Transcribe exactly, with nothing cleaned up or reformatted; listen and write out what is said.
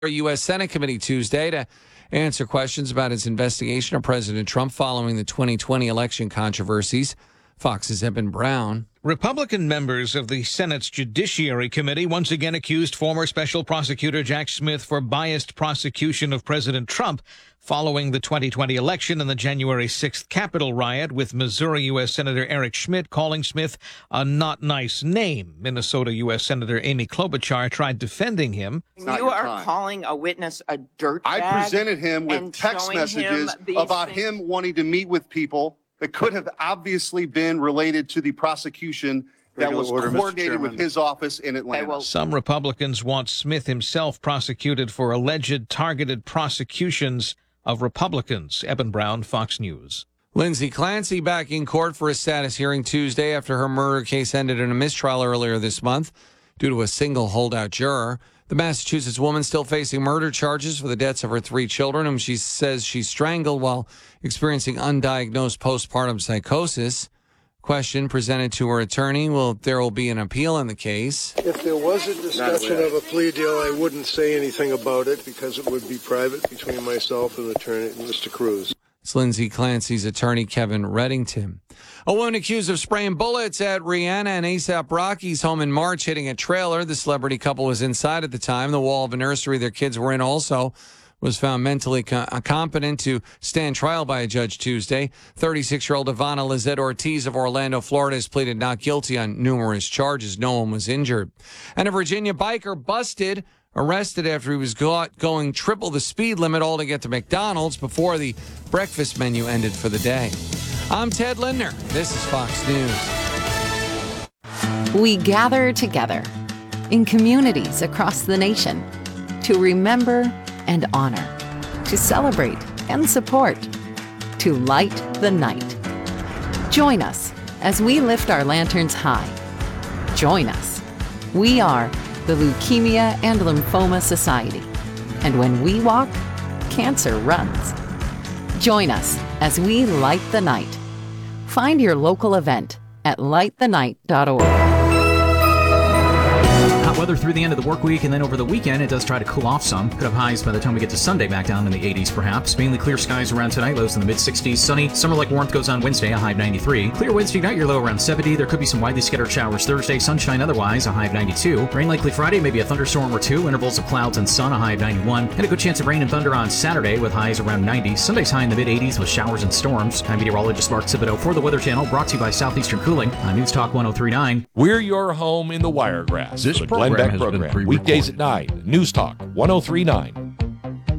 U S Senate Committee Tuesday to answer questions about its investigation of President Trump following the twenty twenty election controversies. Fox's Eben Brown. Republican members of the Senate's Judiciary Committee once again accused former Special Prosecutor Jack Smith for biased prosecution of President Trump following the twenty twenty election and the January sixth Capitol riot, with Missouri U S Senator Eric Schmitt calling Smith a not nice name. Minnesota U S Senator Amy Klobuchar tried defending him. You are time. calling a witness a dirtbag. I presented him with text messages him about things. him wanting to meet with people that could have obviously been related to the prosecution that Regular was order, coordinated with his office in Atlanta. Okay, well, Some Republicans want Smith himself prosecuted for alleged targeted prosecutions of Republicans. Eben Brown, Fox News. Lindsay Clancy back in court for a status hearing Tuesday after her murder case ended in a mistrial earlier this month due to a single holdout juror. The Massachusetts woman still facing murder charges for the deaths of her three children, whom she says she strangled while experiencing undiagnosed postpartum psychosis. Question presented to her attorney: Well, there will be an appeal in the case. If there was a discussion of a plea deal, I wouldn't say anything about it because it would be private between myself and attorney Mister Cruz. It's Lindsay Clancy's attorney, Kevin Reddington. A woman accused of spraying bullets at Rihanna and A$AP Rocky's home in March, hitting a trailer. The celebrity couple was inside at the time. The wall of a nursery their kids were in also was found mentally co- competent to stand trial by a judge Tuesday. thirty-six-year-old Ivana Lizette Ortiz of Orlando, Florida, has pleaded not guilty on numerous charges. No one was injured. And a Virginia biker busted, arrested after he was caught going triple the speed limit, all to get to McDonald's before the breakfast menu ended for the day. I'm Ted Lindner. This is Fox News. We gather together in communities across the nation to remember and honor, to celebrate and support, to light the night. Join us as we lift our lanterns high. Join us. We are the Leukemia and Lymphoma Society. And when we walk, cancer runs. Join us as we light the night. Find your local event at light the night dot org. Hot weather through the end of the work week, and then over the weekend it does try to cool off some. Could have highs by the time we get to Sunday back down in the eighties perhaps. Mainly clear skies around tonight, lows in the mid-sixties. Sunny, summer-like warmth goes on Wednesday, a high of ninety-three. Clear Wednesday night, your low around seventy. There could be some widely scattered showers Thursday. Sunshine otherwise, a high of ninety-two. Rain likely Friday, maybe a thunderstorm or two. Intervals of clouds and sun, a high of ninety-one. And a good chance of rain and thunder on Saturday with highs around ninety. Sunday's high in the mid-eighties with showers and storms. I'm meteorologist Mark Thibodeau for the Weather Channel, brought to you by Southeastern Cooling on News Talk one oh three point nine. We're your home in the Wiregrass. This the program Glenn Beck has program. been Weekdays at nine. News Talk one oh three point nine.